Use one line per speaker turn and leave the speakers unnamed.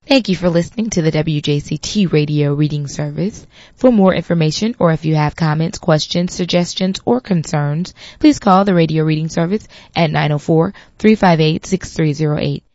Thank you for listening to the WJCT Radio Reading Service. For more information or if you have comments, questions, suggestions, or concerns, please call the Radio Reading Service at 904-358-6308.